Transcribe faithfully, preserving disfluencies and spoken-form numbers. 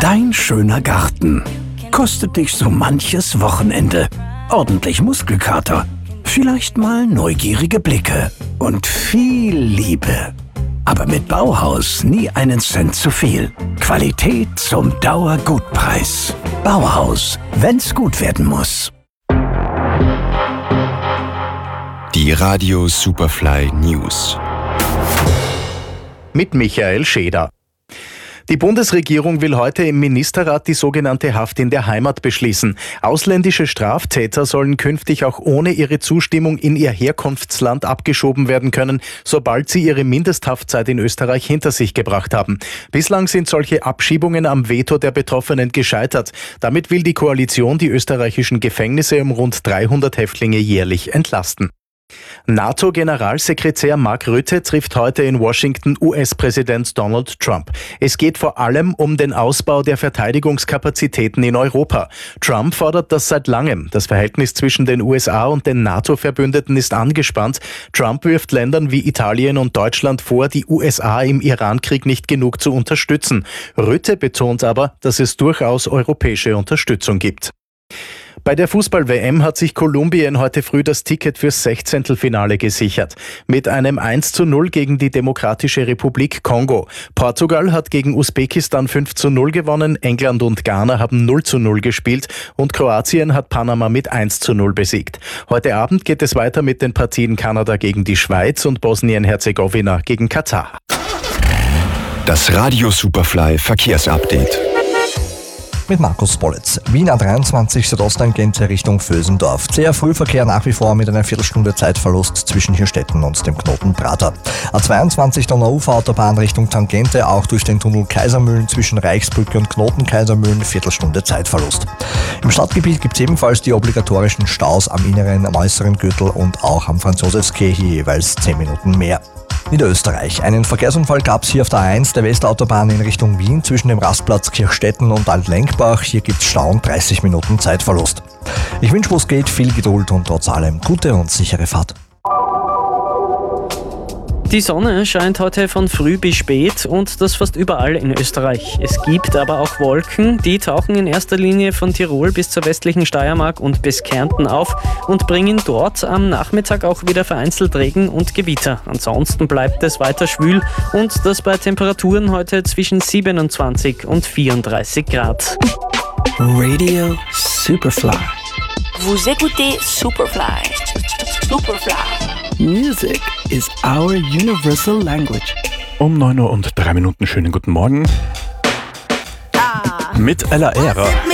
Dein schöner Garten kostet dich so manches Wochenende. Ordentlich Muskelkater, vielleicht mal neugierige Blicke und viel Liebe. Aber mit Bauhaus nie einen Cent zu viel. Qualität zum Dauergutpreis. Bauhaus, wenn's gut werden muss. Die Radio Superfly News. Mit Michael Scheder. Die Bundesregierung will heute im Ministerrat die sogenannte Haft in der Heimat beschließen. Ausländische Straftäter sollen künftig auch ohne ihre Zustimmung in ihr Herkunftsland abgeschoben werden können, sobald sie ihre Mindesthaftzeit in Österreich hinter sich gebracht haben. Bislang sind solche Abschiebungen am Veto der Betroffenen gescheitert. Damit will die Koalition die österreichischen Gefängnisse um rund dreihundert Häftlinge jährlich entlasten. NATO-Generalsekretär Mark Rutte trifft heute in Washington U S-Präsident Donald Trump. Es geht vor allem um den Ausbau der Verteidigungskapazitäten in Europa. Trump fordert das seit langem. Das Verhältnis zwischen den U S A und den NATO-Verbündeten ist angespannt. Trump wirft Ländern wie Italien und Deutschland vor, die U S A im Iran-Krieg nicht genug zu unterstützen. Rutte betont aber, dass es durchaus europäische Unterstützung gibt. Bei der Fußball-W M hat sich Kolumbien heute früh das Ticket fürs Sechzehntelfinale gesichert. Mit einem eins zu null gegen die Demokratische Republik Kongo. Portugal hat gegen Usbekistan fünf zu null gewonnen, England und Ghana haben null zu null gespielt und Kroatien hat Panama mit eins zu null besiegt. Heute Abend geht es weiter mit den Partien Kanada gegen die Schweiz und Bosnien-Herzegowina gegen Katar. Das Radio Superfly Verkehrsupdate. Mit Markus Bollitz. Wien A dreiundzwanzig Südosttangente Richtung Vösendorf. Zäher Frühverkehr nach wie vor mit einer Viertelstunde Zeitverlust zwischen Hirstetten und dem Knoten Prater. A zweiundzwanzig Donau-Ufer-Autobahn Richtung Tangente, auch durch den Tunnel Kaisermühlen zwischen Reichsbrücke und Knoten Kaisermühlen, Viertelstunde Zeitverlust. Im Stadtgebiet gibt es ebenfalls die obligatorischen Staus am inneren, am äußeren Gürtel und auch am Franz-Josefs-Quai, hier jeweils zehn Minuten mehr. Niederösterreich. Einen Verkehrsunfall gab es hier auf der A eins der Westautobahn in Richtung Wien zwischen dem Rastplatz Kirchstetten und Alt-Lenkbach. Hier gibt es Stau und dreißig Minuten Zeitverlust. Ich wünsche, wo es geht, viel Geduld und trotz allem gute und sichere Fahrt. Die Sonne scheint heute von früh bis spät und das fast überall in Österreich. Es gibt aber auch Wolken, die tauchen in erster Linie von Tirol bis zur westlichen Steiermark und bis Kärnten auf und bringen dort am Nachmittag auch wieder vereinzelt Regen und Gewitter. Ansonsten bleibt es weiter schwül und das bei Temperaturen heute zwischen siebenundzwanzig und vierunddreißig Grad. Radio Superfly. Vous écoutez Superfly. Superfly. Music is our universal language. Um neun Uhr und drei Minuten schönen guten Morgen. Mit Ella Ära.